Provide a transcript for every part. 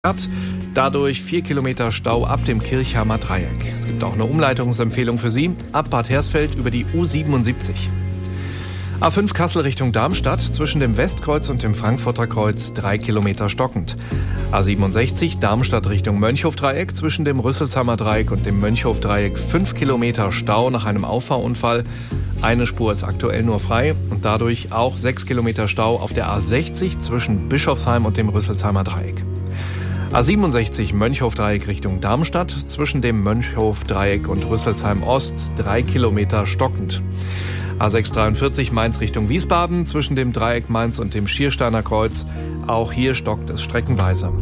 Dadurch 4 Kilometer Stau ab dem Kirchheimer Dreieck. Es gibt auch eine Umleitungsempfehlung für Sie ab Bad Hersfeld über die U77. A5 Kassel Richtung Darmstadt zwischen dem Westkreuz und dem Frankfurter Kreuz 3 Kilometer stockend. A67 Darmstadt Richtung Mönchhofdreieck zwischen dem Rüsselsheimer Dreieck und dem Mönchhofdreieck 5 Kilometer Stau nach einem Auffahrunfall. Eine Spur ist aktuell nur frei und dadurch auch 6 Kilometer Stau auf der A60 zwischen Bischofsheim und dem Rüsselsheimer Dreieck. A67 Mönchhofdreieck Richtung Darmstadt zwischen dem Mönchhofdreieck und Rüsselsheim Ost 3 Kilometer stockend. A643 Mainz Richtung Wiesbaden zwischen dem Dreieck Mainz und dem Schiersteiner Kreuz. Auch hier stockt es streckenweise.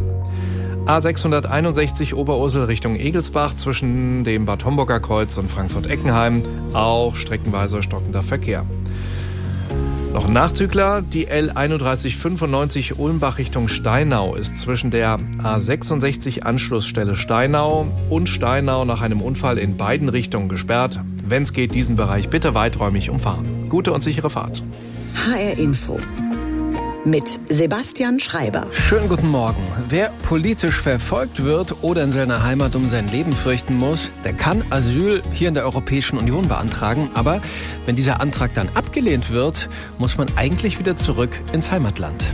A661 Oberursel Richtung Egelsbach zwischen dem Bad Homburger Kreuz und Frankfurt-Eckenheim. Auch streckenweise stockender Verkehr. Noch ein Nachzügler, die L3195 Ulmbach Richtung Steinau ist zwischen der A66 Anschlussstelle Steinau und Steinau nach einem Unfall in beiden Richtungen gesperrt. Wenn es geht, diesen Bereich bitte weiträumig umfahren. Gute und sichere Fahrt. HR Info mit Sebastian Schreiber. Schönen guten Morgen. Wer politisch verfolgt wird oder in seiner Heimat um sein Leben fürchten muss, der kann Asyl hier in der Europäischen Union beantragen. Aber wenn dieser Antrag dann abgelehnt wird, muss man eigentlich wieder zurück ins Heimatland.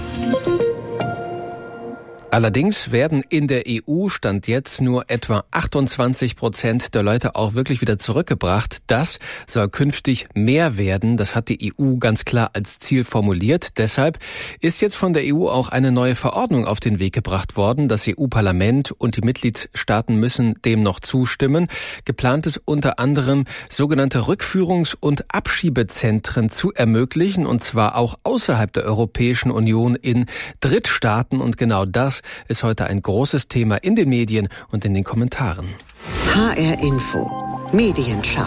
Allerdings werden in der EU Stand jetzt nur etwa 28% der Leute auch wirklich wieder zurückgebracht. Das soll künftig mehr werden. Das hat die EU ganz klar als Ziel formuliert. Deshalb ist jetzt von der EU auch eine neue Verordnung auf den Weg gebracht worden. Das EU-Parlament und die Mitgliedstaaten müssen dem noch zustimmen. Geplant ist unter anderem, sogenannte Rückführungs- und Abschiebezentren zu ermöglichen, und zwar auch außerhalb der Europäischen Union in Drittstaaten. Und genau das ist heute ein großes Thema in den Medien und in den Kommentaren. HR Info, Medienschau.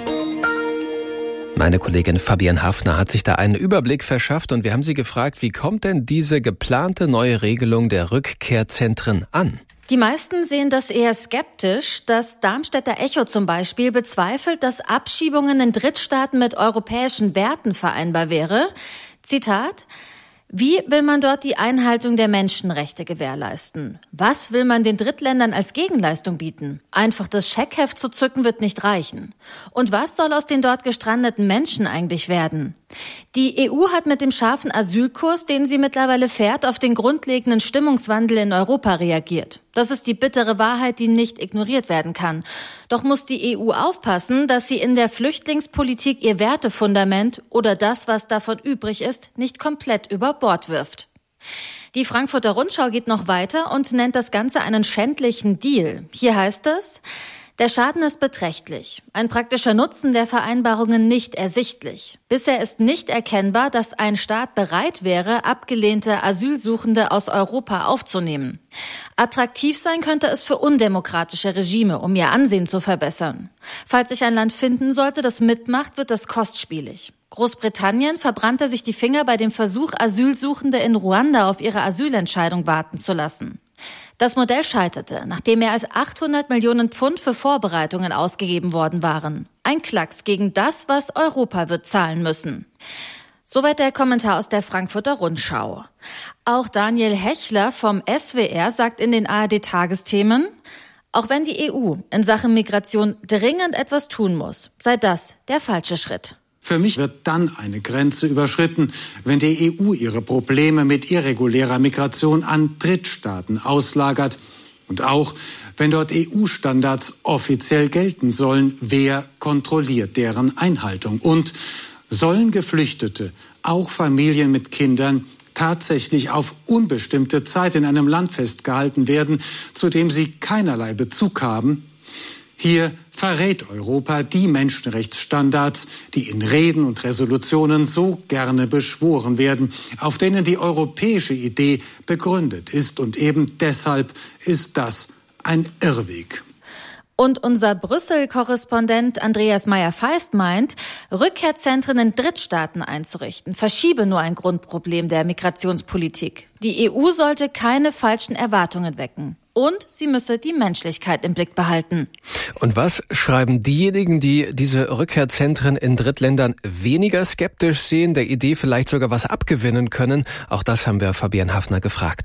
Meine Kollegin Fabienne Hafner hat sich da einen Überblick verschafft und wir haben sie gefragt, wie kommt denn diese geplante neue Regelung der Rückkehrzentren an? Die meisten sehen das eher skeptisch. Das Darmstädter Echo zum Beispiel bezweifelt, dass Abschiebungen in Drittstaaten mit europäischen Werten vereinbar wäre. Zitat: Wie will man dort die Einhaltung der Menschenrechte gewährleisten? Was will man den Drittländern als Gegenleistung bieten? Einfach das Scheckheft zu zücken wird nicht reichen. Und was soll aus den dort gestrandeten Menschen eigentlich werden? Die EU hat mit dem scharfen Asylkurs, den sie mittlerweile fährt, auf den grundlegenden Stimmungswandel in Europa reagiert. Das ist die bittere Wahrheit, die nicht ignoriert werden kann. Doch muss die EU aufpassen, dass sie in der Flüchtlingspolitik ihr Wertefundament oder das, was davon übrig ist, nicht komplett über Bord wirft. Die Frankfurter Rundschau geht noch weiter und nennt das Ganze einen schändlichen Deal. Hier heißt es: Der Schaden ist beträchtlich, ein praktischer Nutzen der Vereinbarungen nicht ersichtlich. Bisher ist nicht erkennbar, dass ein Staat bereit wäre, abgelehnte Asylsuchende aus Europa aufzunehmen. Attraktiv sein könnte es für undemokratische Regime, um ihr Ansehen zu verbessern. Falls sich ein Land finden sollte, das mitmacht, wird das kostspielig. Großbritannien verbrannte sich die Finger bei dem Versuch, Asylsuchende in Ruanda auf ihre Asylentscheidung warten zu lassen. Das Modell scheiterte, nachdem mehr als 800 Millionen Pfund für Vorbereitungen ausgegeben worden waren. Ein Klacks gegen das, was Europa wird zahlen müssen. Soweit der Kommentar aus der Frankfurter Rundschau. Auch Daniel Hechler vom SWR sagt in den ARD-Tagesthemen: Auch wenn die EU in Sachen Migration dringend etwas tun muss, sei das der falsche Schritt. Für mich wird dann eine Grenze überschritten, wenn die EU ihre Probleme mit irregulärer Migration an Drittstaaten auslagert. Und auch, wenn dort EU-Standards offiziell gelten sollen, wer kontrolliert deren Einhaltung? Und sollen Geflüchtete, auch Familien mit Kindern, tatsächlich auf unbestimmte Zeit in einem Land festgehalten werden, zu dem sie keinerlei Bezug haben? Hier verrät Europa die Menschenrechtsstandards, die in Reden und Resolutionen so gerne beschworen werden, auf denen die europäische Idee begründet ist. Und eben deshalb ist das ein Irrweg. Und unser Brüssel-Korrespondent Andreas Meyer-Feist meint, Rückkehrzentren in Drittstaaten einzurichten, verschiebe nur ein Grundproblem der Migrationspolitik. Die EU sollte keine falschen Erwartungen wecken. Und sie müsse die Menschlichkeit im Blick behalten. Und was schreiben diejenigen, die diese Rückkehrzentren in Drittländern weniger skeptisch sehen, der Idee vielleicht sogar was abgewinnen können? Auch das haben wir Fabienne Hafner gefragt.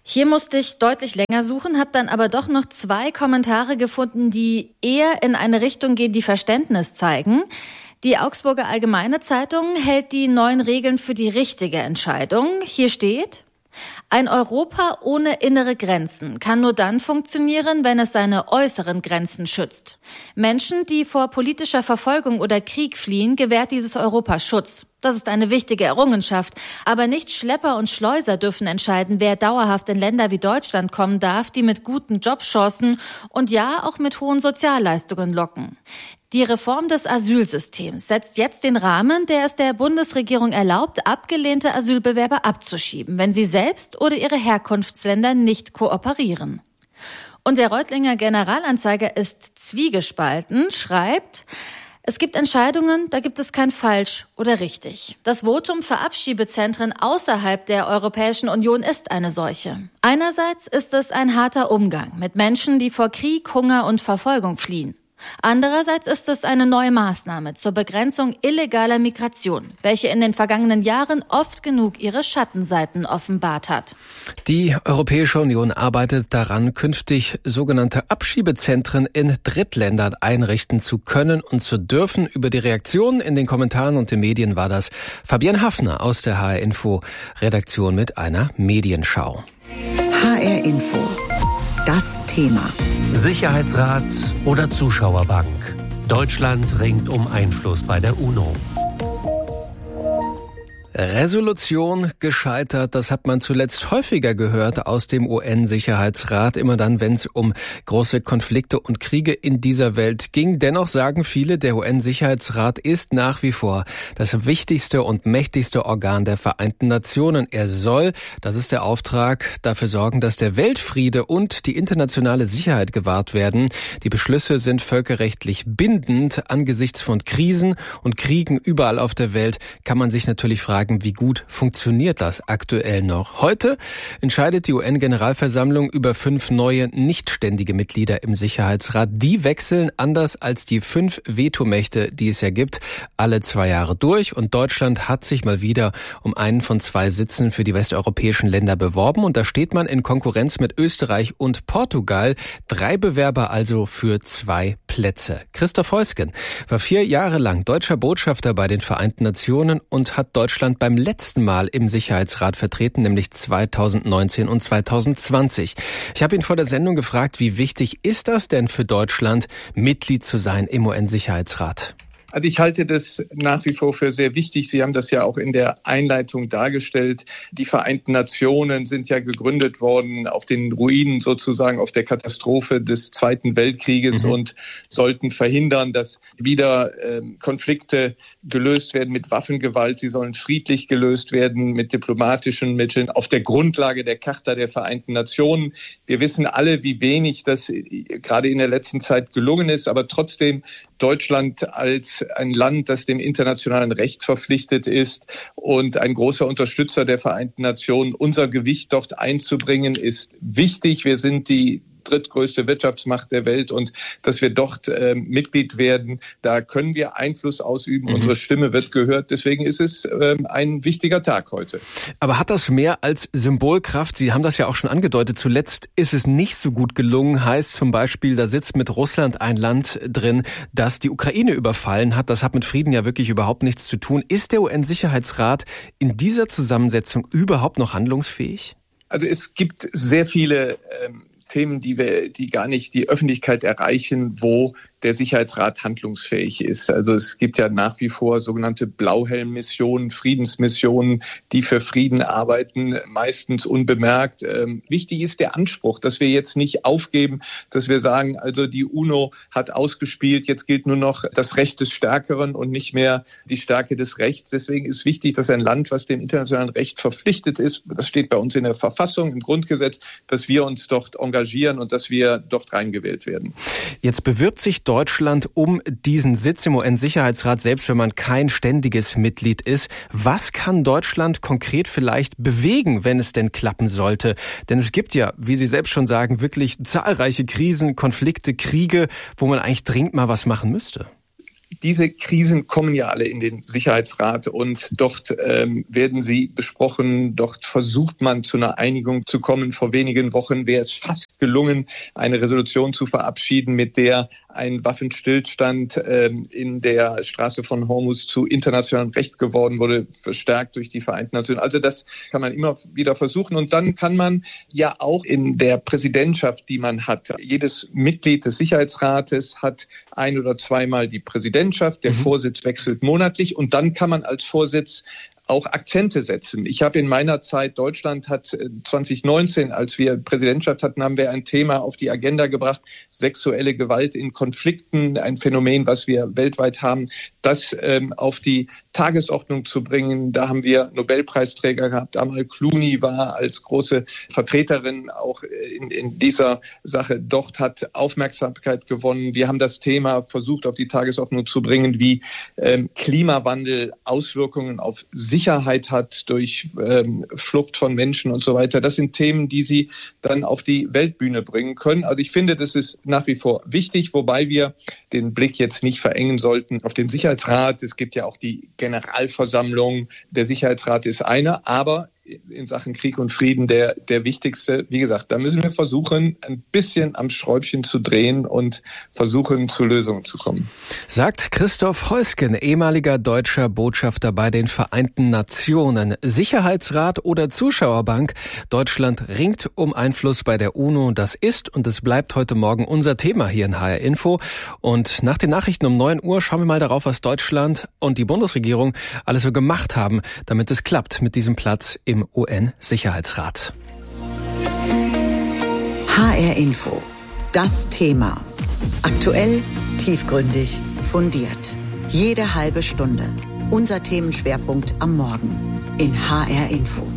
Hier musste ich deutlich länger suchen, habe dann aber doch noch 2 Kommentare gefunden, die eher in eine Richtung gehen, die Verständnis zeigen. Die Augsburger Allgemeine Zeitung hält die neuen Regeln für die richtige Entscheidung. Hier steht: Ein Europa ohne innere Grenzen kann nur dann funktionieren, wenn es seine äußeren Grenzen schützt. Menschen, die vor politischer Verfolgung oder Krieg fliehen, gewährt dieses Europa Schutz. Das ist eine wichtige Errungenschaft. Aber nicht Schlepper und Schleuser dürfen entscheiden, wer dauerhaft in Länder wie Deutschland kommen darf, die mit guten Jobchancen und ja auch mit hohen Sozialleistungen locken. Die Reform des Asylsystems setzt jetzt den Rahmen, der es der Bundesregierung erlaubt, abgelehnte Asylbewerber abzuschieben, wenn sie selbst oder ihre Herkunftsländer nicht kooperieren. Und der Reutlinger Generalanzeiger ist zwiegespalten, schreibt: Es gibt Entscheidungen, da gibt es kein falsch oder richtig. Das Votum für Abschiebezentren außerhalb der Europäischen Union ist eine solche. Einerseits ist es ein harter Umgang mit Menschen, die vor Krieg, Hunger und Verfolgung fliehen. Andererseits ist es eine neue Maßnahme zur Begrenzung illegaler Migration, welche in den vergangenen Jahren oft genug ihre Schattenseiten offenbart hat. Die Europäische Union arbeitet daran, künftig sogenannte Abschiebezentren in Drittländern einrichten zu können und zu dürfen. Über die Reaktionen in den Kommentaren und den Medien war das Fabienne Haffner aus der HR Info Redaktion mit einer Medienschau. HR Info. Das Thema. Sicherheitsrat oder Zuschauerbank. Deutschland ringt um Einfluss bei der UNO. Resolution gescheitert, das hat man zuletzt häufiger gehört aus dem UN-Sicherheitsrat, immer dann, wenn es um große Konflikte und Kriege in dieser Welt ging. Dennoch sagen viele, der UN-Sicherheitsrat ist nach wie vor das wichtigste und mächtigste Organ der Vereinten Nationen. Er soll, das ist der Auftrag, dafür sorgen, dass der Weltfriede und die internationale Sicherheit gewahrt werden. Die Beschlüsse sind völkerrechtlich bindend. Angesichts von Krisen und Kriegen überall auf der Welt kann man sich natürlich fragen, wie gut funktioniert das aktuell noch? Heute entscheidet die UN-Generalversammlung über 5 neue nichtständige Mitglieder im Sicherheitsrat. Die wechseln, anders als die 5 Vetomächte, die es ja gibt, alle 2 Jahre durch. Und Deutschland hat sich mal wieder um einen von 2 Sitzen für die westeuropäischen Länder beworben. Und da steht man in Konkurrenz mit Österreich und Portugal. 3 Bewerber also für 2 Plätze. Christoph Heusgen war 4 Jahre lang deutscher Botschafter bei den Vereinten Nationen und hat Deutschland beim letzten Mal im Sicherheitsrat vertreten, nämlich 2019 und 2020. Ich habe ihn vor der Sendung gefragt, wie wichtig ist das denn für Deutschland, Mitglied zu sein im UN-Sicherheitsrat? Also ich halte das nach wie vor für sehr wichtig. Sie haben das ja auch in der Einleitung dargestellt. Die Vereinten Nationen sind ja gegründet worden auf den Ruinen sozusagen, auf der Katastrophe des Zweiten Weltkrieges und sollten verhindern, dass wieder Konflikte gelöst werden mit Waffengewalt. Sie sollen friedlich gelöst werden mit diplomatischen Mitteln auf der Grundlage der Charta der Vereinten Nationen. Wir wissen alle, wie wenig das gerade in der letzten Zeit gelungen ist, aber trotzdem Deutschland als ein Land, das dem internationalen Recht verpflichtet ist und ein großer Unterstützer der Vereinten Nationen, unser Gewicht dort einzubringen, ist wichtig. Wir sind die drittgrößte Wirtschaftsmacht der Welt und dass wir dort Mitglied werden, da können wir Einfluss ausüben. Unsere Stimme wird gehört. Deswegen ist es ein wichtiger Tag heute. Aber hat das mehr als Symbolkraft? Sie haben das ja auch schon angedeutet. Zuletzt ist es nicht so gut gelungen. Heißt zum Beispiel, da sitzt mit Russland ein Land drin, das die Ukraine überfallen hat. Das hat mit Frieden ja wirklich überhaupt nichts zu tun. Ist der UN-Sicherheitsrat in dieser Zusammensetzung überhaupt noch handlungsfähig? Also es gibt sehr viele Themen, die gar nicht die Öffentlichkeit erreichen, wo der Sicherheitsrat handlungsfähig ist. Also es gibt ja nach wie vor sogenannte Blauhelm-Missionen, Friedensmissionen, die für Frieden arbeiten, meistens unbemerkt. Wichtig ist der Anspruch, dass wir jetzt nicht aufgeben, dass wir sagen, also die UNO hat ausgespielt, jetzt gilt nur noch das Recht des Stärkeren und nicht mehr die Stärke des Rechts. Deswegen ist wichtig, dass ein Land, was dem internationalen Recht verpflichtet ist, das steht bei uns in der Verfassung, im Grundgesetz, dass wir uns dort engagieren und dass wir dort reingewählt werden. Jetzt bewirbt sich Deutschland um diesen Sitz im UN-Sicherheitsrat, selbst wenn man kein ständiges Mitglied ist. Was kann Deutschland konkret vielleicht bewegen, wenn es denn klappen sollte? Denn es gibt ja, wie Sie selbst schon sagen, wirklich zahlreiche Krisen, Konflikte, Kriege, wo man eigentlich dringend mal was machen müsste. diese Krisen kommen ja alle in den Sicherheitsrat und dort werden sie besprochen. Dort versucht man zu einer Einigung zu kommen. Vor wenigen Wochen wäre es fast gelungen, eine Resolution zu verabschieden, mit der ein Waffenstillstand in der Straße von Hormuz zu internationalem Recht geworden wurde, verstärkt durch die Vereinten Nationen. Also das kann man immer wieder versuchen. Und dann kann man ja auch in der Präsidentschaft, die man hat, jedes Mitglied des Sicherheitsrates hat ein- oder zweimal die Präsidentschaft. Der Vorsitz wechselt monatlich und dann kann man als Vorsitz auch Akzente setzen. Ich habe in meiner Zeit, Deutschland hat 2019, als wir Präsidentschaft hatten, haben wir ein Thema auf die Agenda gebracht, sexuelle Gewalt in Konflikten, ein Phänomen, was wir weltweit haben, das auf die Tagesordnung zu bringen. Da haben wir Nobelpreisträger gehabt. Amal Clooney war als große Vertreterin auch in dieser Sache. Dort hat Aufmerksamkeit gewonnen. Wir haben das Thema versucht auf die Tagesordnung zu bringen, wie Klimawandel Auswirkungen auf Sicherheit hat durch Flucht von Menschen und so weiter. Das sind Themen, die Sie dann auf die Weltbühne bringen können. Also ich finde, das ist nach wie vor wichtig, wobei wir den Blick jetzt nicht verengen sollten auf den Sicherheitsrat. Es gibt ja auch die Generalversammlung. Der Sicherheitsrat ist einer, aber in Sachen Krieg und Frieden der wichtigste. Wie gesagt, da müssen wir versuchen, ein bisschen am Schräubchen zu drehen und versuchen, zu Lösungen zu kommen. Sagt Christoph Heusgen, ehemaliger deutscher Botschafter bei den Vereinten Nationen. Sicherheitsrat oder Zuschauerbank? Deutschland ringt um Einfluss bei der UNO. Das ist und es bleibt heute Morgen unser Thema hier in HR Info. Und nach den Nachrichten um 9 Uhr schauen wir mal darauf, was Deutschland und die Bundesregierung alles so gemacht haben, damit es klappt mit diesem Platz im UN-Sicherheitsrat. HR Info. Das Thema. Aktuell, tiefgründig, fundiert. Jede halbe Stunde. Unser Themenschwerpunkt am Morgen in HR Info.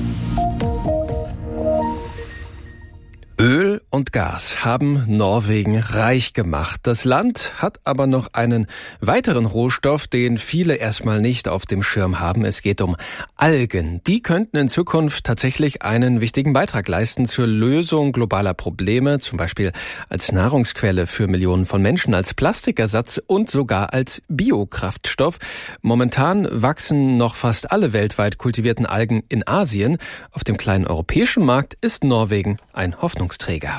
Öl und Gas haben Norwegen reich gemacht. Das Land hat aber noch einen weiteren Rohstoff, den viele erstmal nicht auf dem Schirm haben. Es geht um Algen. Die könnten in Zukunft tatsächlich einen wichtigen Beitrag leisten zur Lösung globaler Probleme, zum Beispiel als Nahrungsquelle für Millionen von Menschen, als Plastikersatz und sogar als Biokraftstoff. Momentan wachsen noch fast alle weltweit kultivierten Algen in Asien. Auf dem kleinen europäischen Markt ist Norwegen ein Hoffnungsträger.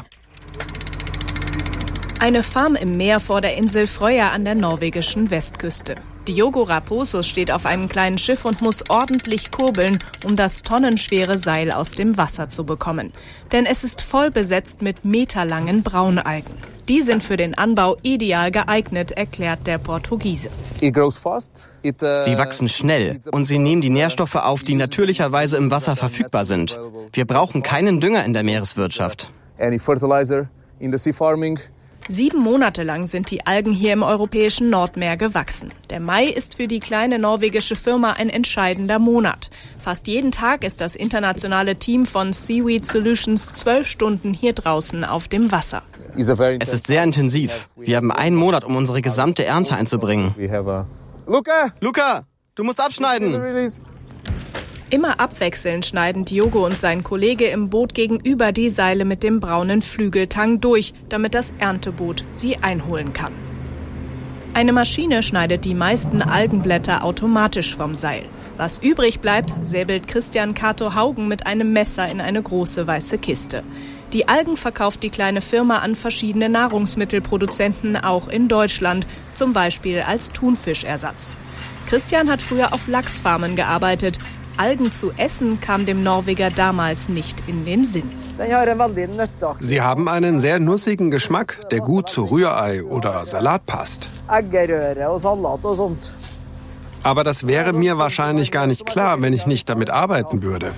Eine Farm im Meer vor der Insel Frøya an der norwegischen Westküste. Diogo Raposo steht auf einem kleinen Schiff und muss ordentlich kurbeln, um das tonnenschwere Seil aus dem Wasser zu bekommen. Denn es ist voll besetzt mit meterlangen Braunalgen. Die sind für den Anbau ideal geeignet, erklärt der Portugiese. Sie wachsen schnell und sie nehmen die Nährstoffe auf, die natürlicherweise im Wasser verfügbar sind. Wir brauchen keinen Dünger in der Meereswirtschaft. 7 Monate lang sind die Algen hier im europäischen Nordmeer gewachsen. Der Mai ist für die kleine norwegische Firma ein entscheidender Monat. Fast jeden Tag ist das internationale Team von Seaweed Solutions 12 Stunden hier draußen auf dem Wasser. Es ist sehr intensiv. Wir haben 1 Monat, um unsere gesamte Ernte einzubringen. Luca, du musst abschneiden! Immer abwechselnd schneiden Diogo und sein Kollege im Boot gegenüber die Seile mit dem braunen Flügeltang durch, damit das Ernteboot sie einholen kann. Eine Maschine schneidet die meisten Algenblätter automatisch vom Seil. Was übrig bleibt, säbelt Christian Kato Haugen mit einem Messer in eine große weiße Kiste. Die Algen verkauft die kleine Firma an verschiedene Nahrungsmittelproduzenten, auch in Deutschland, zum Beispiel als Thunfischersatz. Christian hat früher auf Lachsfarmen gearbeitet. Algen zu essen kam dem Norweger damals nicht in den Sinn. Sie haben einen sehr nussigen Geschmack, der gut zu Rührei oder Salat passt. Aber das wäre mir wahrscheinlich gar nicht klar, wenn ich nicht damit arbeiten würde.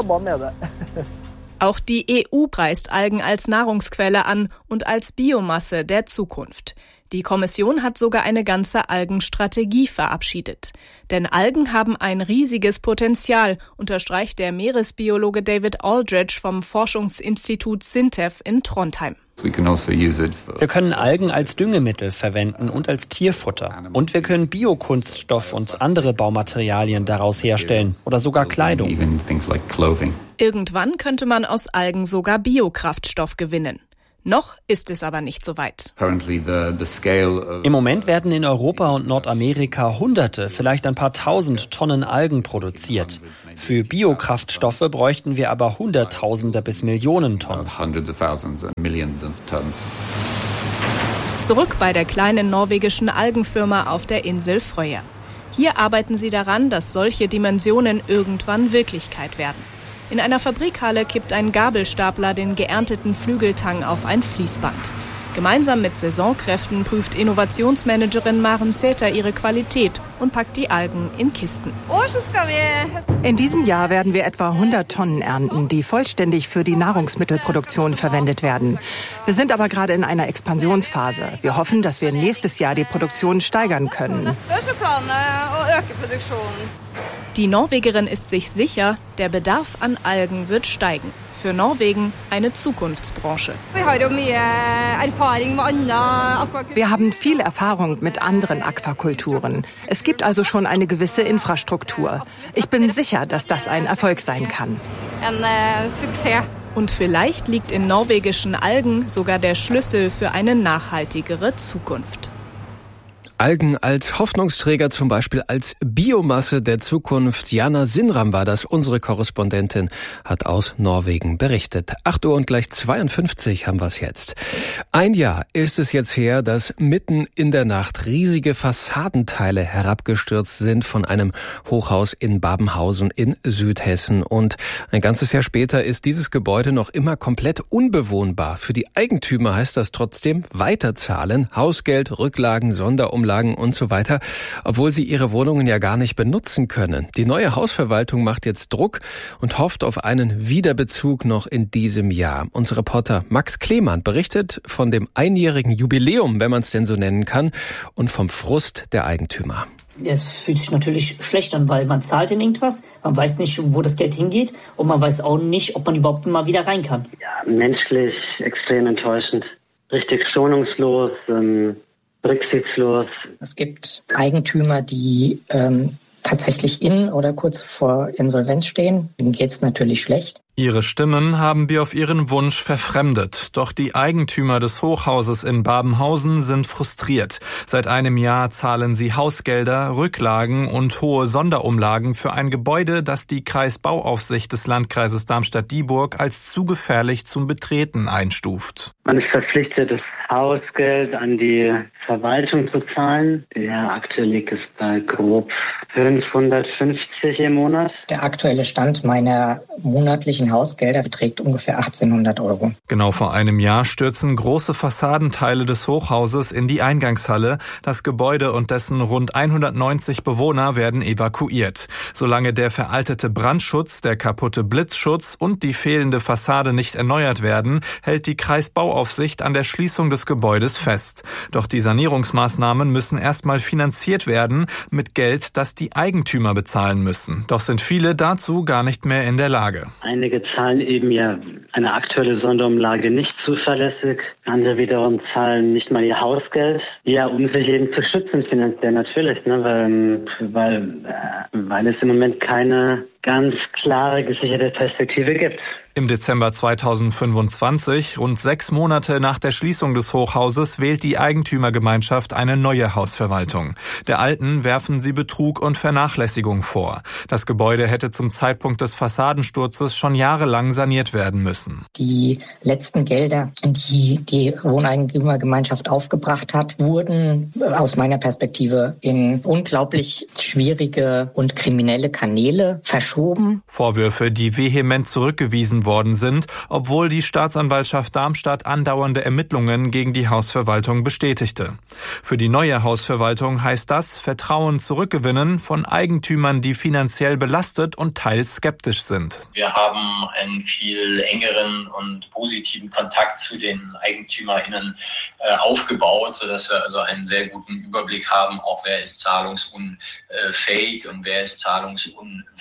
Auch die EU preist Algen als Nahrungsquelle an und als Biomasse der Zukunft. Die Kommission hat sogar eine ganze Algenstrategie verabschiedet. Denn Algen haben ein riesiges Potenzial, unterstreicht der Meeresbiologe David Aldridge vom Forschungsinstitut SINTEF in Trondheim. Wir können Algen als Düngemittel verwenden und als Tierfutter. Und wir können Biokunststoff und andere Baumaterialien daraus herstellen oder sogar Kleidung. Irgendwann könnte man aus Algen sogar Biokraftstoff gewinnen. Noch ist es aber nicht so weit. Im Moment werden in Europa und Nordamerika Hunderte, vielleicht ein paar tausend Tonnen Algen produziert. Für Biokraftstoffe bräuchten wir aber Hunderttausende bis Millionen Tonnen. Zurück bei der kleinen norwegischen Algenfirma auf der Insel Frøya. Hier arbeiten sie daran, dass solche Dimensionen irgendwann Wirklichkeit werden. In einer Fabrikhalle kippt ein Gabelstapler den geernteten Flügeltang auf ein Fließband. Gemeinsam mit Saisonkräften prüft Innovationsmanagerin Maren Sæther ihre Qualität und packt die Algen in Kisten. In diesem Jahr werden wir etwa 100 Tonnen ernten, die vollständig für die Nahrungsmittelproduktion verwendet werden. Wir sind aber gerade in einer Expansionsphase. Wir hoffen, dass wir nächstes Jahr die Produktion steigern können. Die Norwegerin ist sich sicher, der Bedarf an Algen wird steigen. Für Norwegen eine Zukunftsbranche. Wir haben viel Erfahrung mit anderen Aquakulturen. Es gibt also schon eine gewisse Infrastruktur. Ich bin sicher, dass das ein Erfolg sein kann. Und vielleicht liegt in norwegischen Algen sogar der Schlüssel für eine nachhaltigere Zukunft. Algen als Hoffnungsträger, zum Beispiel als Biomasse der Zukunft. Jana Sinram war das, unsere Korrespondentin, hat aus Norwegen berichtet. 8 Uhr und gleich 52 haben wir es jetzt. Ein Jahr ist es jetzt her, dass mitten in der Nacht riesige Fassadenteile herabgestürzt sind von einem Hochhaus in Babenhausen in Südhessen. Und ein ganzes Jahr später ist dieses Gebäude noch immer komplett unbewohnbar. Für die Eigentümer heißt das trotzdem weiterzahlen. Hausgeld, Rücklagen, Sonderumlagen und so weiter, obwohl sie ihre Wohnungen ja gar nicht benutzen können. Die neue Hausverwaltung macht jetzt Druck und hofft auf einen Wiederbezug noch in diesem Jahr. Unser Reporter Max Klemann berichtet von dem einjährigen Jubiläum, wenn man es denn so nennen kann, und vom Frust der Eigentümer. Es fühlt sich natürlich schlecht an, weil man zahlt in irgendwas, man weiß nicht, wo das Geld hingeht und man weiß auch nicht, ob man überhaupt mal wieder rein kann. Ja, menschlich extrem enttäuschend, richtig schonungslos, rücksichtslos. Es gibt Eigentümer, die tatsächlich in oder kurz vor Insolvenz stehen. Denen geht's natürlich schlecht. Ihre Stimmen haben wir auf ihren Wunsch verfremdet. Doch die Eigentümer des Hochhauses in Babenhausen sind frustriert. Seit einem Jahr zahlen sie Hausgelder, Rücklagen und hohe Sonderumlagen für ein Gebäude, das die Kreisbauaufsicht des Landkreises Darmstadt-Dieburg als zu gefährlich zum Betreten einstuft. Man ist verpflichtet, das Hausgeld an die Verwaltung zu zahlen. Der aktuell liegt es bei grob 550 im Monat. Der aktuelle Stand meiner monatlichen Hausgelder beträgt ungefähr 1800 €. Genau vor einem Jahr stürzen große Fassadenteile des Hochhauses in die Eingangshalle. Das Gebäude und dessen rund 190 Bewohner werden evakuiert. Solange der veraltete Brandschutz, der kaputte Blitzschutz und die fehlende Fassade nicht erneuert werden, hält die Kreisbauaufsicht an der Schließung des Gebäudes fest. Doch die Sanierungsmaßnahmen müssen erstmal finanziert werden mit Geld, das die Eigentümer bezahlen müssen. Doch sind viele dazu gar nicht mehr in der Lage. Einige zahlen eben ja eine aktuelle Sonderumlage nicht zuverlässig. Andere wiederum zahlen nicht mal ihr Hausgeld. Ja, um sich eben zu schützen finanziell natürlich, ne? Weil es im Moment keine ganz klare, gesicherte Perspektive gibt. Im Dezember 2025, rund 6 Monate nach der Schließung des Hochhauses, wählt die Eigentümergemeinschaft eine neue Hausverwaltung. Der alten werfen sie Betrug und Vernachlässigung vor. Das Gebäude hätte zum Zeitpunkt des Fassadensturzes schon jahrelang saniert werden müssen. Die letzten Gelder, die die Wohneigentümergemeinschaft aufgebracht hat, wurden aus meiner Perspektive in unglaublich schwierige und kriminelle Kanäle verschoben. Vorwürfe, die vehement zurückgewiesen worden sind, obwohl die Staatsanwaltschaft Darmstadt andauernde Ermittlungen gegen die Hausverwaltung bestätigte. Für die neue Hausverwaltung heißt das Vertrauen zurückgewinnen von Eigentümern, die finanziell belastet und teils skeptisch sind. Wir haben einen viel engeren und positiven Kontakt zu den EigentümerInnen aufgebaut, sodass wir also einen sehr guten Überblick haben, auch wer ist zahlungsunfähig und wer ist zahlungsunwillig.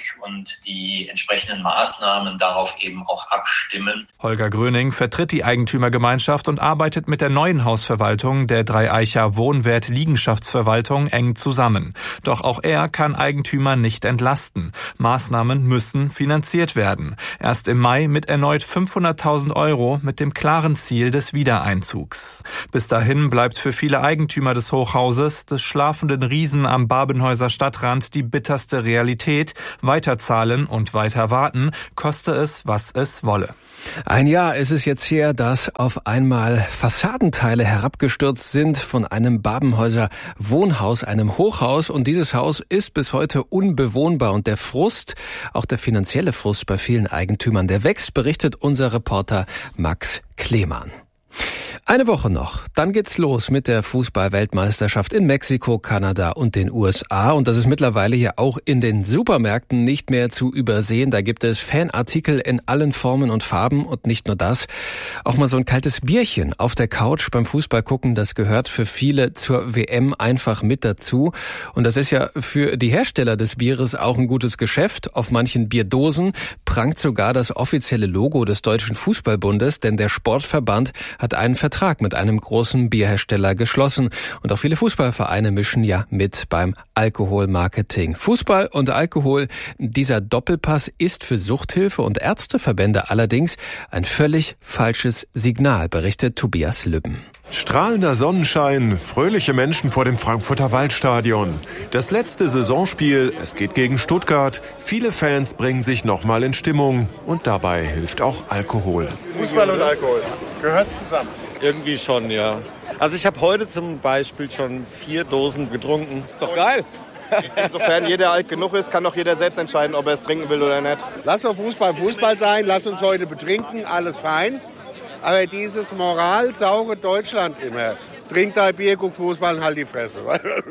und die entsprechenden Maßnahmen darauf eben auch abstimmen. Holger Gröning vertritt die Eigentümergemeinschaft und arbeitet mit der neuen Hausverwaltung der Dreieicher Wohnwert-Liegenschaftsverwaltung eng zusammen. Doch auch er kann Eigentümer nicht entlasten. Maßnahmen müssen finanziert werden. Erst im Mai mit erneut 500.000 € mit dem klaren Ziel des Wiedereinzugs. Bis dahin bleibt für viele Eigentümer des Hochhauses, des schlafenden Riesen am Babenhäuser Stadtrand, die bitterste Realität. Weiterzahlen und weiter warten, koste es, was es wolle. Ein Jahr ist es jetzt her, dass auf einmal Fassadenteile herabgestürzt sind von einem Babenhäuser Wohnhaus, einem Hochhaus. Und dieses Haus ist bis heute unbewohnbar. Und der Frust, auch der finanzielle Frust bei vielen Eigentümern, der wächst, berichtet unser Reporter Max Klemann. Eine Woche noch, dann geht's los mit der Fußball-Weltmeisterschaft in Mexiko, Kanada und den USA. Und das ist mittlerweile ja auch in den Supermärkten nicht mehr zu übersehen. Da gibt es Fanartikel in allen Formen und Farben und nicht nur das. Auch mal so ein kaltes Bierchen auf der Couch beim Fußball gucken, das gehört für viele zur WM einfach mit dazu. Und das ist ja für die Hersteller des Bieres auch ein gutes Geschäft. Auf manchen Bierdosen prangt sogar das offizielle Logo des Deutschen Fußballbundes, denn der Sportverband hat einen Vertrag mit einem großen Bierhersteller geschlossen. Und auch viele Fußballvereine mischen ja mit beim Alkoholmarketing. Fußball und Alkohol, dieser Doppelpass ist für Suchthilfe und Ärzteverbände allerdings ein völlig falsches Signal, berichtet Tobias Lübben. Strahlender Sonnenschein, fröhliche Menschen vor dem Frankfurter Waldstadion. Das letzte Saisonspiel, es geht gegen Stuttgart. Viele Fans bringen sich nochmal in Stimmung und dabei hilft auch Alkohol. Fußball und Alkohol, gehört's zusammen? Irgendwie schon, ja. Also ich habe heute zum Beispiel schon 4 Dosen getrunken. Ist doch geil. Insofern jeder alt genug ist, kann doch jeder selbst entscheiden, ob er es trinken will oder nicht. Lass doch Fußball sein, lass uns heute betrinken, alles fein. Aber dieses moralsaure Deutschland immer, trink dein Bier, guck Fußball und halt die Fresse.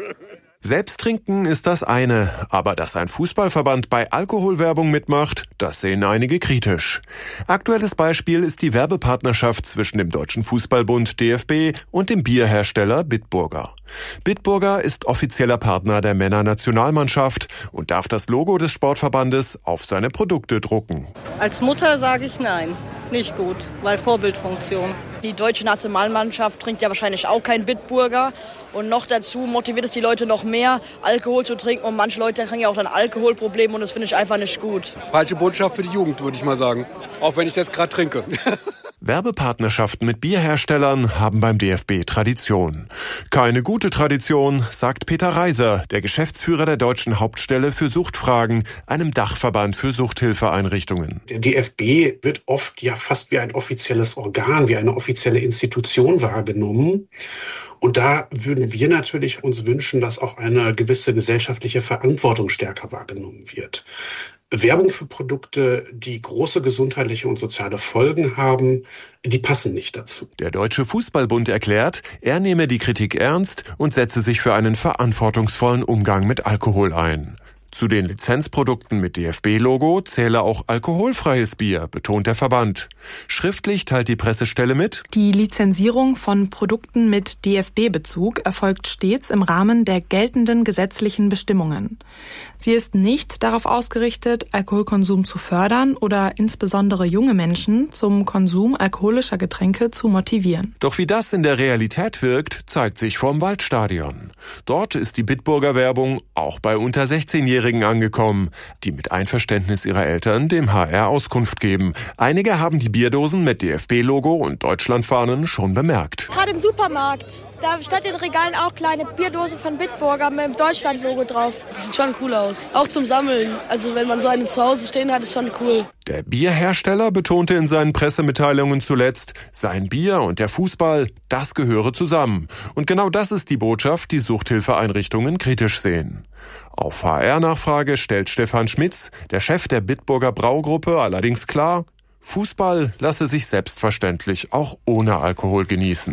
Selbst trinken ist das eine, aber dass ein Fußballverband bei Alkoholwerbung mitmacht, das sehen einige kritisch. Aktuelles Beispiel ist die Werbepartnerschaft zwischen dem Deutschen Fußballbund DFB und dem Bierhersteller Bitburger. Bitburger ist offizieller Partner der Männernationalmannschaft und darf das Logo des Sportverbandes auf seine Produkte drucken. Als Mutter sage ich nein. Nicht gut, weil Vorbildfunktion. Die deutsche Nationalmannschaft trinkt ja wahrscheinlich auch kein Bitburger. Und noch dazu motiviert es die Leute noch mehr, Alkohol zu trinken. Und manche Leute kriegen ja auch dann Alkoholprobleme und das finde ich einfach nicht gut. Falsche Botschaft für die Jugend, würde ich mal sagen. Auch wenn ich jetzt gerade trinke. Werbepartnerschaften mit Bierherstellern haben beim DFB Tradition. Keine gute Tradition, sagt Peter Reiser, der Geschäftsführer der Deutschen Hauptstelle für Suchtfragen, einem Dachverband für Suchthilfeeinrichtungen. Der DFB wird oft ja fast wie ein offizielles Organ, wie eine offizielle Institution wahrgenommen. Und da würden wir natürlich uns wünschen, dass auch eine gewisse gesellschaftliche Verantwortung stärker wahrgenommen wird. Werbung für Produkte, die große gesundheitliche und soziale Folgen haben, die passen nicht dazu. Der Deutsche Fußballbund erklärt, er nehme die Kritik ernst und setze sich für einen verantwortungsvollen Umgang mit Alkohol ein. Zu den Lizenzprodukten mit DFB-Logo zähle auch alkoholfreies Bier, betont der Verband. Schriftlich teilt die Pressestelle mit: Die Lizenzierung von Produkten mit DFB-Bezug erfolgt stets im Rahmen der geltenden gesetzlichen Bestimmungen. Sie ist nicht darauf ausgerichtet, Alkoholkonsum zu fördern oder insbesondere junge Menschen zum Konsum alkoholischer Getränke zu motivieren. Doch wie das in der Realität wirkt, zeigt sich vorm Waldstadion. Dort ist die Bitburger Werbung auch bei unter 16-Jährigen angekommen, die mit Einverständnis ihrer Eltern dem HR Auskunft geben. Einige haben die Bierdosen mit DFB-Logo und Deutschlandfahnen schon bemerkt. Gerade im Supermarkt, da stand in den Regalen auch kleine Bierdosen von Bitburger mit dem Deutschland-Logo drauf. Das sieht schon cool aus. Auch zum Sammeln. Also wenn man so eine zu Hause stehen hat, ist schon cool. Der Bierhersteller betonte in seinen Pressemitteilungen zuletzt, sein Bier und der Fußball, das gehöre zusammen. Und genau das ist die Botschaft, die Suchthilfeeinrichtungen kritisch sehen. Auf HR-Nachfrage stellt Stefan Schmitz, der Chef der Bitburger Braugruppe, allerdings klar, Fußball lasse sich selbstverständlich auch ohne Alkohol genießen.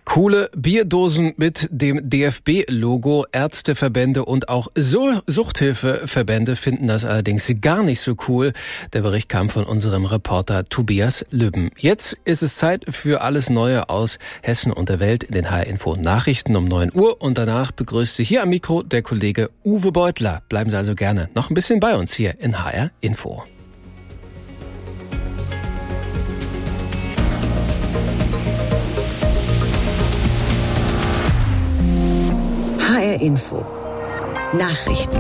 Coole Bierdosen mit dem DFB-Logo. Ärzteverbände und auch Suchthilfeverbände finden das allerdings gar nicht so cool. Der Bericht kam von unserem Reporter Tobias Lübben. Jetzt ist es Zeit für alles Neue aus Hessen und der Welt in den HR-Info Nachrichten um 9 Uhr. Und danach begrüßt Sie hier am Mikro der Kollege Uwe Beutler. Bleiben Sie also gerne noch ein bisschen bei uns hier in HR-Info. HR-Info Nachrichten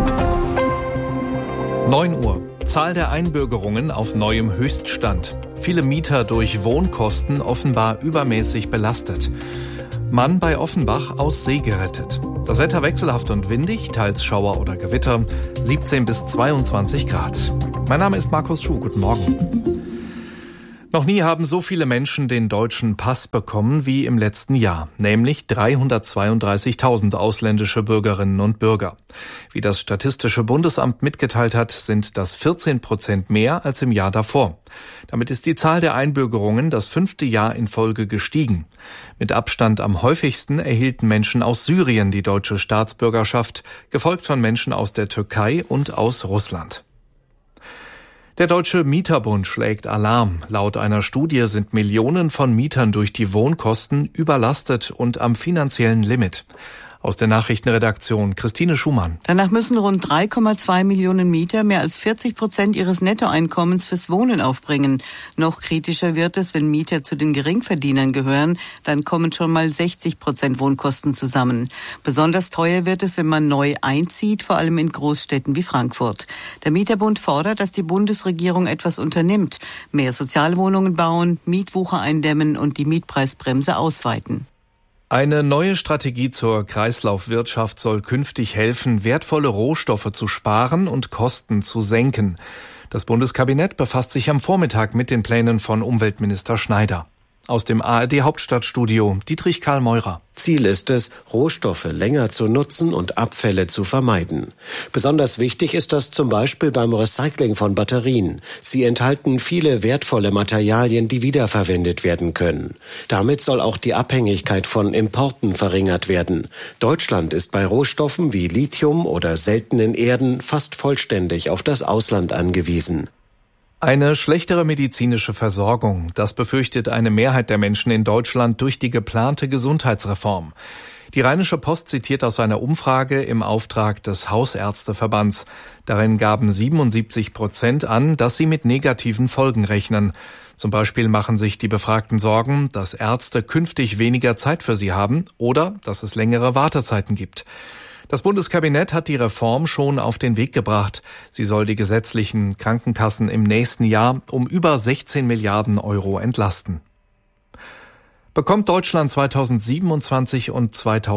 9 Uhr. Zahl der Einbürgerungen auf neuem Höchststand. Viele Mieter durch Wohnkosten offenbar übermäßig belastet. Mann bei Offenbach aus See gerettet. Das Wetter wechselhaft und windig, teils Schauer oder Gewitter, 17 bis 22 Grad. Mein Name ist Markus Schuh, guten Morgen. Noch nie haben so viele Menschen den deutschen Pass bekommen wie im letzten Jahr, nämlich 332.000 ausländische Bürgerinnen und Bürger. Wie das Statistische Bundesamt mitgeteilt hat, sind das 14% mehr als im Jahr davor. Damit ist die Zahl der Einbürgerungen das 5. Jahr in Folge gestiegen. Mit Abstand am häufigsten erhielten Menschen aus Syrien die deutsche Staatsbürgerschaft, gefolgt von Menschen aus der Türkei und aus Russland. Der Deutsche Mieterbund schlägt Alarm. Laut einer Studie sind Millionen von Mietern durch die Wohnkosten überlastet und am finanziellen Limit. Aus der Nachrichtenredaktion Christine Schumann. Danach müssen rund 3,2 Millionen Mieter mehr als 40% ihres Nettoeinkommens fürs Wohnen aufbringen. Noch kritischer wird es, wenn Mieter zu den Geringverdienern gehören. Dann kommen schon mal 60% Wohnkosten zusammen. Besonders teuer wird es, wenn man neu einzieht, vor allem in Großstädten wie Frankfurt. Der Mieterbund fordert, dass die Bundesregierung etwas unternimmt. Mehr Sozialwohnungen bauen, Mietwucher eindämmen und die Mietpreisbremse ausweiten. Eine neue Strategie zur Kreislaufwirtschaft soll künftig helfen, wertvolle Rohstoffe zu sparen und Kosten zu senken. Das Bundeskabinett befasst sich am Vormittag mit den Plänen von Umweltminister Schneider. Aus dem ARD-Hauptstadtstudio Dietrich Karl Meurer. Ziel ist es, Rohstoffe länger zu nutzen und Abfälle zu vermeiden. Besonders wichtig ist das zum Beispiel beim Recycling von Batterien. Sie enthalten viele wertvolle Materialien, die wiederverwendet werden können. Damit soll auch die Abhängigkeit von Importen verringert werden. Deutschland ist bei Rohstoffen wie Lithium oder seltenen Erden fast vollständig auf das Ausland angewiesen. Eine schlechtere medizinische Versorgung, das befürchtet eine Mehrheit der Menschen in Deutschland durch die geplante Gesundheitsreform. Die Rheinische Post zitiert aus einer Umfrage im Auftrag des Hausärzteverbands. Darin gaben 77% an, dass sie mit negativen Folgen rechnen. Zum Beispiel machen sich die Befragten Sorgen, dass Ärzte künftig weniger Zeit für sie haben oder dass es längere Wartezeiten gibt. Das Bundeskabinett hat die Reform schon auf den Weg gebracht. Sie soll die gesetzlichen Krankenkassen im nächsten Jahr um über 16 Milliarden Euro entlasten. Bekommt Deutschland 2027 und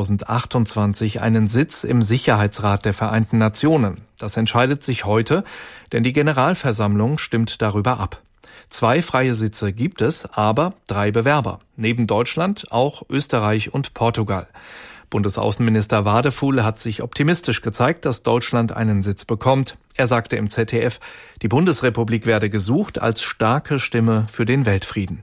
2028 einen Sitz im Sicherheitsrat der Vereinten Nationen? Das entscheidet sich heute, denn die Generalversammlung stimmt darüber ab. 2 freie Sitze gibt es, aber 3 Bewerber. Neben Deutschland auch Österreich und Portugal. Bundesaußenminister Wadefuhl hat sich optimistisch gezeigt, dass Deutschland einen Sitz bekommt. Er sagte im ZDF, die Bundesrepublik werde gesucht als starke Stimme für den Weltfrieden.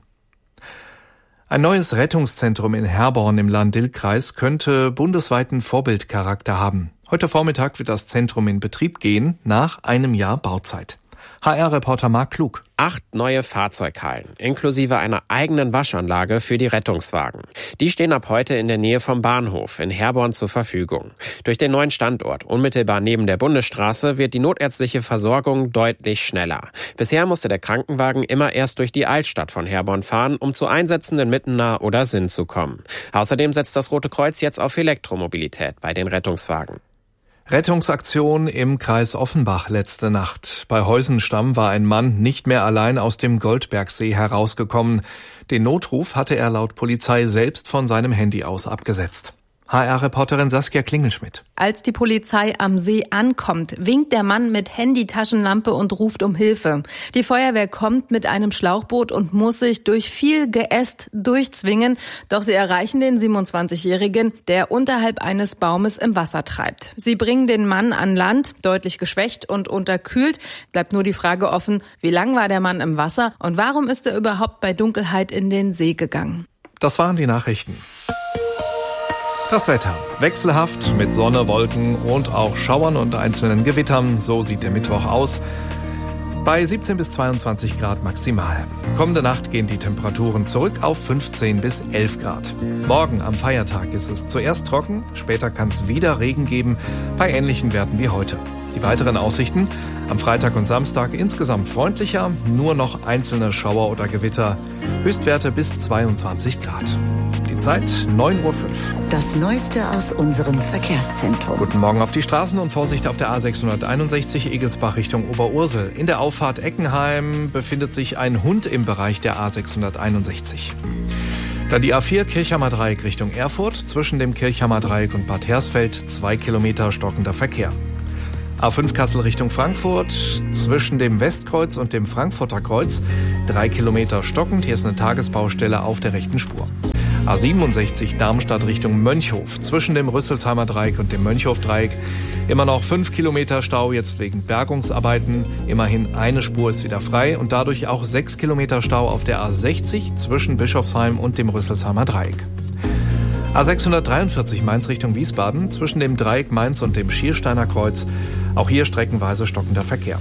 Ein neues Rettungszentrum in Herborn im Lahn-Dill-Kreis könnte bundesweiten Vorbildcharakter haben. Heute Vormittag wird das Zentrum in Betrieb gehen, nach einem Jahr Bauzeit. HR-Reporter Marc Klug. 8 neue Fahrzeughallen, inklusive einer eigenen Waschanlage für die Rettungswagen. Die stehen ab heute in der Nähe vom Bahnhof in Herborn zur Verfügung. Durch den neuen Standort, unmittelbar neben der Bundesstraße, wird die notärztliche Versorgung deutlich schneller. Bisher musste der Krankenwagen immer erst durch die Altstadt von Herborn fahren, um zu Einsätzen in Mittenah oder Sinn zu kommen. Außerdem setzt das Rote Kreuz jetzt auf Elektromobilität bei den Rettungswagen. Rettungsaktion im Kreis Offenbach letzte Nacht. Bei Heusenstamm war ein Mann nicht mehr allein aus dem Goldbergsee herausgekommen. Den Notruf hatte er laut Polizei selbst von seinem Handy aus abgesetzt. HR-Reporterin Saskia Klingelschmidt. Als die Polizei am See ankommt, winkt der Mann mit Handy-Taschenlampe und ruft um Hilfe. Die Feuerwehr kommt mit einem Schlauchboot und muss sich durch viel Geäst durchzwingen. Doch sie erreichen den 27-Jährigen, der unterhalb eines Baumes im Wasser treibt. Sie bringen den Mann an Land, deutlich geschwächt und unterkühlt. Bleibt nur die Frage offen, wie lang war der Mann im Wasser und warum ist er überhaupt bei Dunkelheit in den See gegangen? Das waren die Nachrichten. Das Wetter. Wechselhaft mit Sonne, Wolken und auch Schauern und einzelnen Gewittern. So sieht der Mittwoch aus. Bei 17 bis 22 Grad maximal. Kommende Nacht gehen die Temperaturen zurück auf 15 bis 11 Grad. Morgen am Feiertag ist es zuerst trocken, später kann es wieder Regen geben, bei ähnlichen Werten wie heute. Die weiteren Aussichten: am Freitag und Samstag insgesamt freundlicher, nur noch einzelne Schauer oder Gewitter. Höchstwerte bis 22 Grad. Die Zeit 9:05 Uhr. Das Neueste aus unserem Verkehrszentrum. Guten Morgen auf die Straßen und Vorsicht auf der A661 Egelsbach Richtung Oberursel. In der Auffahrt Eckenheim befindet sich ein Hund im Bereich der A661. Dann die A4 Kirchheimer Dreieck Richtung Erfurt. Zwischen dem Kirchheimer Dreieck und Bad Hersfeld 2 Kilometer stockender Verkehr. A5 Kassel Richtung Frankfurt, zwischen dem Westkreuz und dem Frankfurter Kreuz 3 Kilometer stockend. Hier ist eine Tagesbaustelle auf der rechten Spur. A67 Darmstadt Richtung Mönchhof, zwischen dem Rüsselsheimer Dreieck und dem Mönchhof-Dreieck immer noch 5 Kilometer Stau, jetzt wegen Bergungsarbeiten. Immerhin eine Spur ist wieder frei und dadurch auch 6 Kilometer Stau auf der A60 zwischen Bischofsheim und dem Rüsselsheimer Dreieck. A643 Mainz Richtung Wiesbaden, zwischen dem Dreieck Mainz und dem Schiersteiner Kreuz, auch hier streckenweise stockender Verkehr.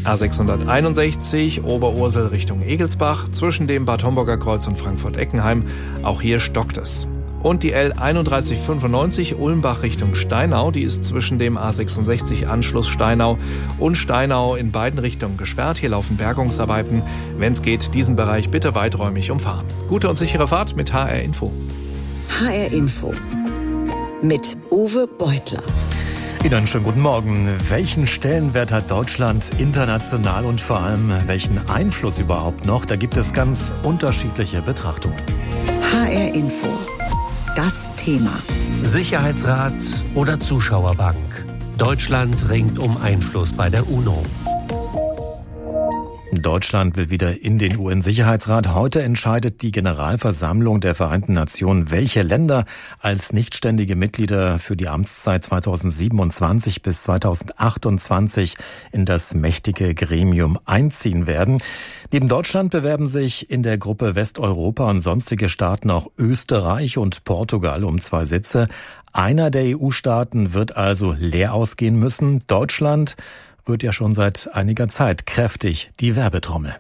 A661 Oberursel Richtung Egelsbach, zwischen dem Bad Homburger Kreuz und Frankfurt-Eckenheim, auch hier stockt es. Und die L3195 Ulmbach Richtung Steinau, die ist zwischen dem A66 Anschluss Steinau und Steinau in beiden Richtungen gesperrt. Hier laufen Bergungsarbeiten. Wenn es geht, diesen Bereich bitte weiträumig umfahren. Gute und sichere Fahrt mit HR Info. HR Info mit Uwe Beutler. Ihnen einen schönen guten Morgen. Welchen Stellenwert hat Deutschland international und vor allem welchen Einfluss überhaupt noch? Da gibt es ganz unterschiedliche Betrachtungen. HR Info. Das Thema. Sicherheitsrat oder Zuschauerbank. Deutschland ringt um Einfluss bei der UNO. Deutschland will wieder in den UN-Sicherheitsrat. Heute entscheidet die Generalversammlung der Vereinten Nationen, welche Länder als nichtständige Mitglieder für die Amtszeit 2027 bis 2028 in das mächtige Gremium einziehen werden. Neben Deutschland bewerben sich in der Gruppe Westeuropa und sonstige Staaten auch Österreich und Portugal um 2 Sitze. Einer der EU-Staaten wird also leer ausgehen müssen. Deutschland rührt ja schon seit einiger Zeit kräftig die Werbetrommel.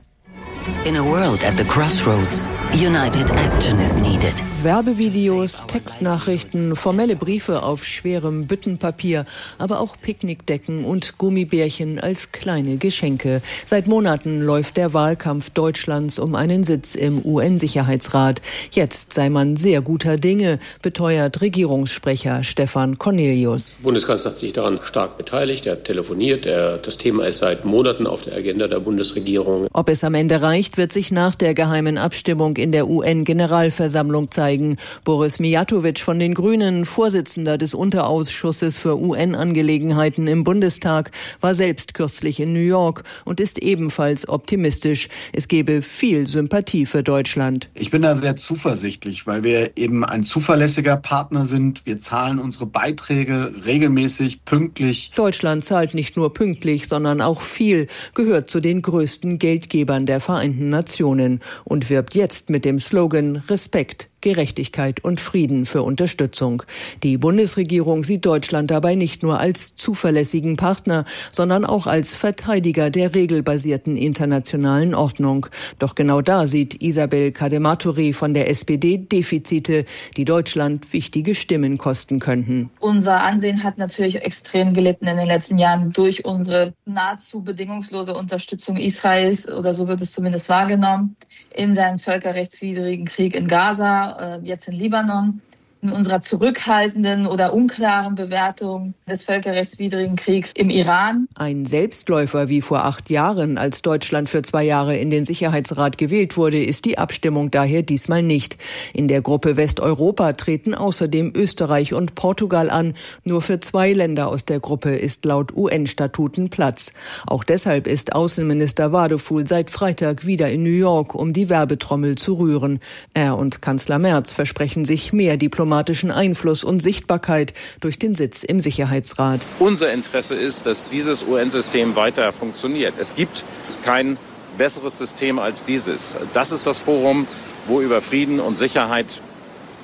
In a world at the crossroads, united action is needed. Werbevideos, Textnachrichten, formelle Briefe auf schwerem Büttenpapier, aber auch Picknickdecken und Gummibärchen als kleine Geschenke. Seit Monaten läuft der Wahlkampf Deutschlands um einen Sitz im UN-Sicherheitsrat. Jetzt sei man sehr guter Dinge, beteuert Regierungssprecher Stefan Cornelius. Der Bundeskanzler hat sich daran stark beteiligt, er hat telefoniert, das Thema ist seit Monaten auf der Agenda der Bundesregierung. Ob es am Ende reicht, wird sich nach der geheimen Abstimmung in der UN-Generalversammlung zeigen. Boris Mijatovic von den Grünen, Vorsitzender des Unterausschusses für UN-Angelegenheiten im Bundestag, war selbst kürzlich in New York und ist ebenfalls optimistisch. Es gebe viel Sympathie für Deutschland. Ich bin da sehr zuversichtlich, weil wir eben ein zuverlässiger Partner sind. Wir zahlen unsere Beiträge regelmäßig, pünktlich. Deutschland zahlt nicht nur pünktlich, sondern auch viel, gehört zu den größten Geldgebern der Vereinten Nationen und wirbt jetzt mit dem Slogan Respekt, Gerechtigkeit und Frieden für Unterstützung. Die Bundesregierung sieht Deutschland dabei nicht nur als zuverlässigen Partner, sondern auch als Verteidiger der regelbasierten internationalen Ordnung. Doch genau da sieht Isabel Cadematori von der SPD Defizite, die Deutschland wichtige Stimmen kosten könnten. Unser Ansehen hat natürlich extrem gelitten in den letzten Jahren durch unsere nahezu bedingungslose Unterstützung Israels, oder so wird es zumindest wahrgenommen, in seinen völkerrechtswidrigen Krieg in Gaza, jetzt in Libanon. in unserer zurückhaltenden oder unklaren Bewertung des völkerrechtswidrigen Kriegs im Iran. Ein Selbstläufer wie vor 8 Jahren, als Deutschland für 2 Jahre in den Sicherheitsrat gewählt wurde, ist die Abstimmung daher diesmal nicht. In der Gruppe Westeuropa treten außerdem Österreich und Portugal an. Nur für 2 Länder aus der Gruppe ist laut UN-Statuten Platz. Auch deshalb ist Außenminister Wadefuhl seit Freitag wieder in New York, um die Werbetrommel zu rühren. Er und Kanzler Merz versprechen sich mehr diplomatischen Einfluss und Sichtbarkeit durch den Sitz im Sicherheitsrat. Unser Interesse ist, dass dieses UN-System weiter funktioniert. Es gibt kein besseres System als dieses. Das ist das Forum, wo über Frieden und Sicherheit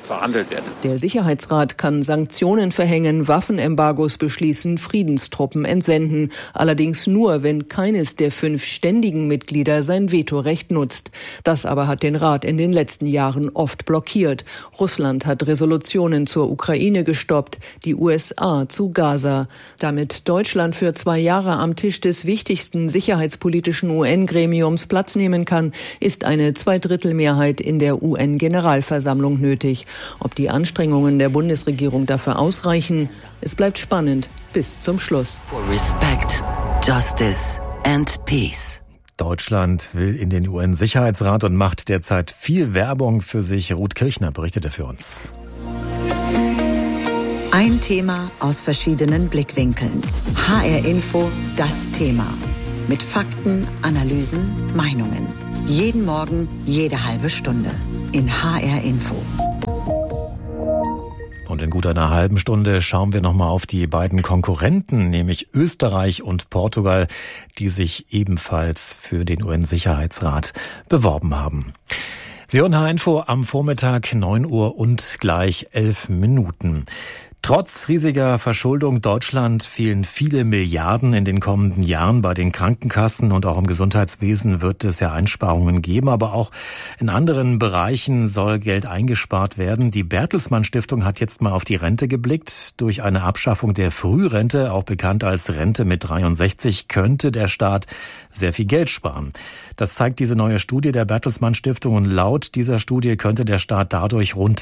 verhandelt werden. Der Sicherheitsrat kann Sanktionen verhängen, Waffenembargos beschließen, Friedenstruppen entsenden. Allerdings nur, wenn keines der 5 ständigen Mitglieder sein Vetorecht nutzt. Das aber hat den Rat in den letzten Jahren oft blockiert. Russland hat Resolutionen zur Ukraine gestoppt, die USA zu Gaza. Damit Deutschland für 2 Jahre am Tisch des wichtigsten sicherheitspolitischen UN-Gremiums Platz nehmen kann, ist eine Zweidrittelmehrheit in der UN-Generalversammlung nötig. Ob die Anstrengungen der Bundesregierung dafür ausreichen, es bleibt spannend bis zum Schluss. For respect, justice and peace. Deutschland will in den UN-Sicherheitsrat und macht derzeit viel Werbung für sich. Ruth Kirchner berichtete für uns. Ein Thema aus verschiedenen Blickwinkeln. HR Info, das Thema. Mit Fakten, Analysen, Meinungen. Jeden Morgen, jede halbe Stunde. In HR Info. Und in gut einer halben Stunde schauen wir nochmal auf die beiden Konkurrenten, nämlich Österreich und Portugal, die sich ebenfalls für den UN-Sicherheitsrat beworben haben. Sie hören HR Info am Vormittag 9 Uhr und gleich 11 Minuten. Trotz riesiger Verschuldung Deutschland fehlen viele Milliarden in den kommenden Jahren bei den Krankenkassen und auch im Gesundheitswesen wird es ja Einsparungen geben, aber auch in anderen Bereichen soll Geld eingespart werden. Die Bertelsmann Stiftung hat jetzt mal auf die Rente geblickt. Durch eine Abschaffung der Frührente, auch bekannt als Rente mit 63, könnte der Staat sehr viel Geld sparen. Das zeigt diese neue Studie der Bertelsmann Stiftung und laut dieser Studie könnte der Staat dadurch rund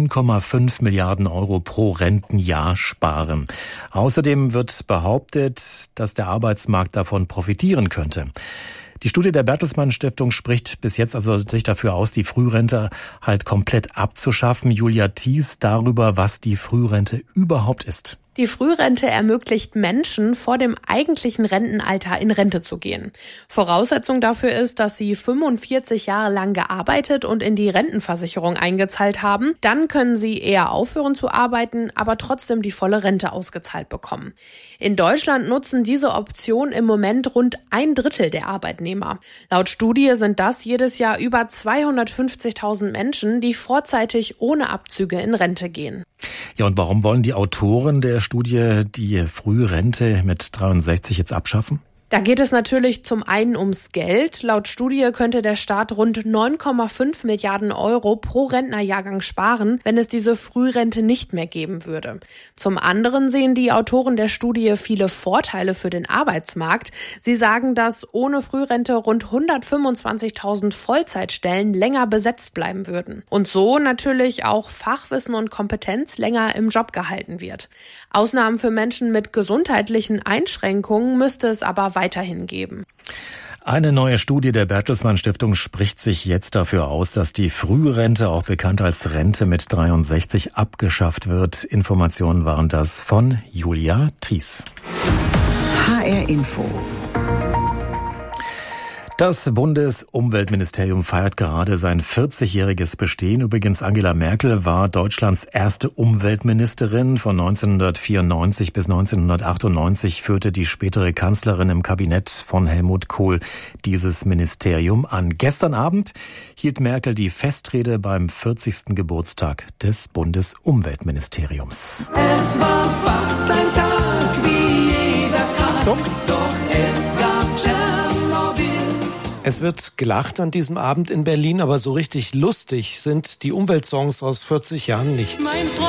9,5 Milliarden Euro pro Rentenjahr sparen. Außerdem wird behauptet, dass der Arbeitsmarkt davon profitieren könnte. Die Studie der Bertelsmann Stiftung spricht bis jetzt also sich dafür aus, die Frührente halt komplett abzuschaffen. Julia Thies darüber, was die Frührente überhaupt ist. Die Frührente ermöglicht Menschen, vor dem eigentlichen Rentenalter in Rente zu gehen. Voraussetzung dafür ist, dass sie 45 Jahre lang gearbeitet und in die Rentenversicherung eingezahlt haben. Dann können sie eher aufhören zu arbeiten, aber trotzdem die volle Rente ausgezahlt bekommen. In Deutschland nutzen diese Option im Moment rund 1/3 der Arbeitnehmer. Laut Studie sind das jedes Jahr über 250.000 Menschen, die vorzeitig ohne Abzüge in Rente gehen. Ja, und warum wollen die Autoren der Studie die Frührente mit 63 jetzt abschaffen? Da geht es natürlich zum einen ums Geld. Laut Studie könnte der Staat rund 9,5 Milliarden Euro pro Rentnerjahrgang sparen, wenn es diese Frührente nicht mehr geben würde. Zum anderen sehen die Autoren der Studie viele Vorteile für den Arbeitsmarkt. Sie sagen, dass ohne Frührente rund 125.000 Vollzeitstellen länger besetzt bleiben würden. Und so natürlich auch Fachwissen und Kompetenz länger im Job gehalten wird. Ausnahmen für Menschen mit gesundheitlichen Einschränkungen müsste es aber weiterhin geben. Eine neue Studie der Bertelsmann Stiftung spricht sich jetzt dafür aus, dass die Frührente, auch bekannt als Rente mit 63, abgeschafft wird. Informationen waren das von Julia Thies. HR Info. Das Bundesumweltministerium feiert gerade sein 40-jähriges Bestehen. Übrigens, Angela Merkel war Deutschlands erste Umweltministerin. Von 1994 bis 1998 führte die spätere Kanzlerin im Kabinett von Helmut Kohl dieses Ministerium an. Gestern Abend hielt Merkel die Festrede beim 40. Geburtstag des Bundesumweltministeriums. Es war fast ein Tag wie jeder Tag, doch es gab Tschernobyl. Es wird gelacht an diesem Abend in Berlin, aber so richtig lustig sind die Umweltsongs aus 40 Jahren nicht.